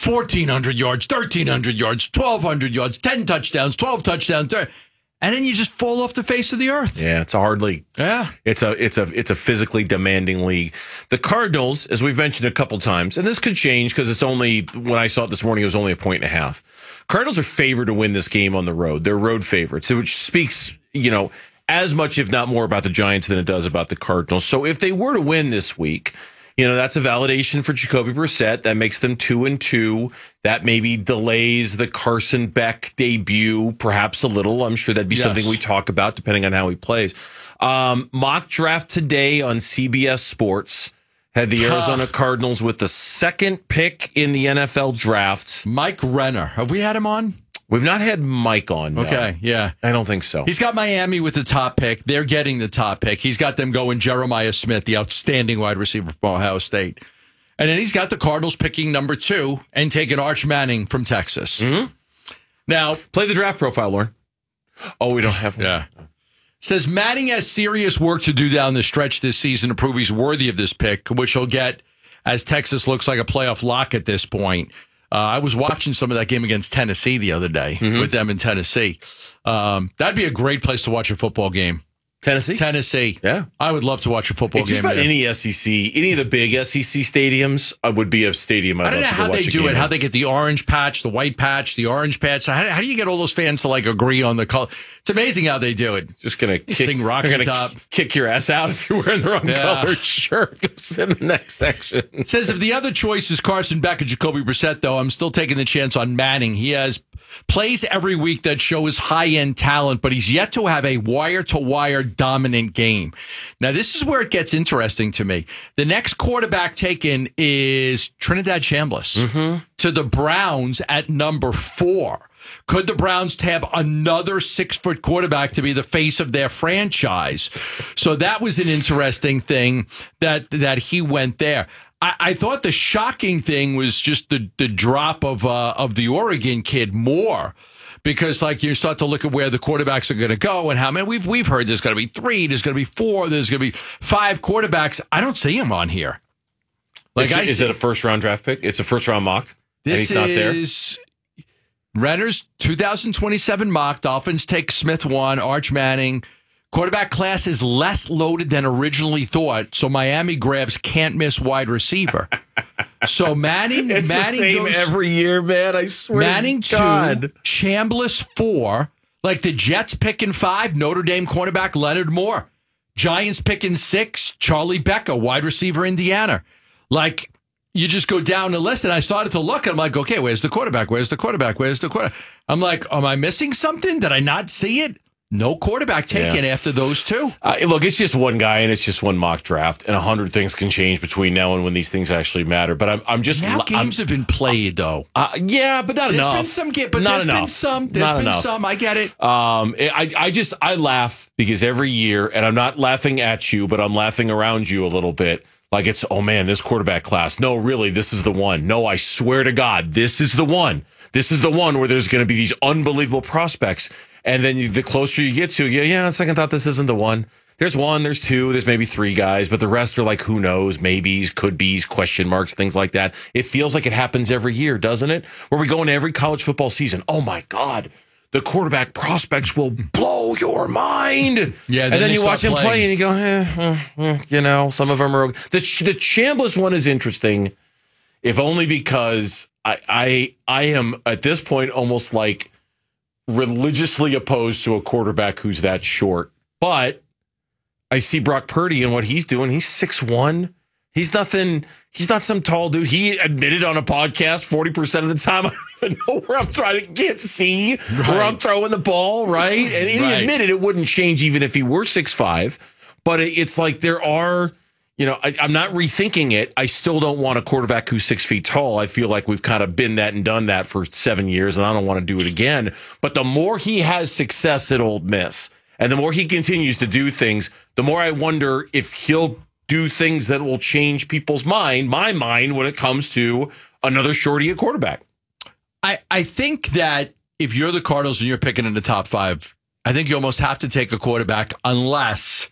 1,400 yards, 1,300 yards, 1,200 yards, 10 touchdowns, 12 touchdowns, and then you just fall off the face of the earth. Yeah, it's a hard league. Yeah. It's a physically demanding league. The Cardinals, as we've mentioned a couple times, and this could change because it's only, when I saw it this morning, it was only 1.5. Cardinals are favored to win this game on the road. They're road favorites, which speaks, as much, if not more, about the Giants than it does about the Cardinals. So if they were to win this week, that's a validation for Jacoby Brissett. That makes them 2-2. That maybe delays the Carson Beck debut perhaps a little. I'm sure that'd be something we talk about depending on how he plays. Mock draft today on CBS Sports had the Arizona Cardinals with the second pick in the NFL draft. Mike Renner. Have we had him on? We've not had Mike on. No. Okay, yeah. I don't think so. He's got Miami with the top pick. They're getting the top pick. He's got them going Jeremiah Smith, the outstanding wide receiver from Ohio State. And then he's got the Cardinals picking number 2 and taking Arch Manning from Texas. Mm-hmm. Now, play the draft profile, Lauren. Oh, we don't have one. Yeah. Says Manning has serious work to do down the stretch this season to prove he's worthy of this pick, which he'll get as Texas looks like a playoff lock at this point. I was watching some of that game against Tennessee the other day with them in Tennessee. That'd be a great place to watch a football game. Tennessee. Yeah. I would love to watch a football game. Just about any SEC, any of the big SEC stadiums would be a stadium I'd love to watch. I don't know how they do it, how they get the orange patch, the white patch, the orange patch. How do you get all those fans to agree on the color? It's amazing how they do it. Just going to sing Rocky Top. Kick your ass out if you're wearing the wrong color shirt. Go in the next section. It says if the other choice is Carson Beck and Jacoby Brissett, though, I'm still taking the chance on Manning. He has plays every week that show his high-end talent, but he's yet to have a wire-to-wire dominant game. Now, this is where it gets interesting to me. The next quarterback taken is Trinidad Chambliss to the Browns at number 4. Could the Browns have another 6-foot quarterback to be the face of their franchise? So that was an interesting thing that he went there. I thought the shocking thing was just the drop of the Oregon kid Moore, because you start to look at where the quarterbacks are going to go and how many we've heard there's going to be 3, there's going to be 4, there's going to be 5 quarterbacks. I don't see him on here. Is it a first-round draft pick? It's a first-round mock. This is Renner's 2027 mock. Dolphins take Smith 1, Arch Manning. Quarterback class is less loaded than originally thought, so Miami grabs can't miss wide receiver. So Manning the same goes every year, man. I swear. Manning to God. 2, Chambliss 4. The Jets picking 5, Notre Dame cornerback Leonard Moore. Giants picking 6, Charlie Becker, wide receiver Indiana. You just go down the list, and I started to look, and I'm like, okay, where's the quarterback? Where's the quarterback? Where's the quarterback? I'm like, am I missing something? Did I not see it? No quarterback taken after those 2. Look, it's just one guy and it's just one mock draft, and 100 things can change between now and when these things actually matter. But I'm just games have been played though. Yeah, but not enough. There's been some games, but there's been some. There's been some. I get it. I laugh because every year, and I'm not laughing at you, but I'm laughing around you a little bit. It's, oh man, this quarterback class. No, really, this is the one. No, I swear to God, this is the one. This is the one where there's going to be these unbelievable prospects. And then the closer you get to, on second thought, this isn't the one. There's 1, there's 2, there's maybe 3 guys, but the rest are who knows, maybes, could be's, question marks, things like that. It feels like it happens every year, doesn't it? Where we go into every college football season. Oh my God, the quarterback prospects will blow your mind. Yeah, and then you watch him play and you go, some of them are. The Chambliss one is interesting, if only because I am at this point almost religiously opposed to a quarterback who's that short. But I see Brock Purdy and what he's doing. He's 6'1". He's nothing. He's not some tall dude. He admitted on a podcast 40% of the time, I don't even know where I'm trying to see where I'm throwing the ball, right? And he admitted it wouldn't change even if he were 6'5". But it's there are, I'm not rethinking it. I still don't want a quarterback who's 6 feet tall. I feel like we've kind of been that and done that for 7 years, and I don't want to do it again. But the more he has success at Ole Miss, and the more he continues to do things, the more I wonder if he'll do things that will change people's my mind, when it comes to another shorty at quarterback. I think that if you're the Cardinals and you're picking in the top 5, I think you almost have to take a quarterback unless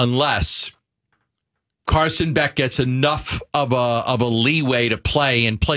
Carson Beck gets enough of a leeway to play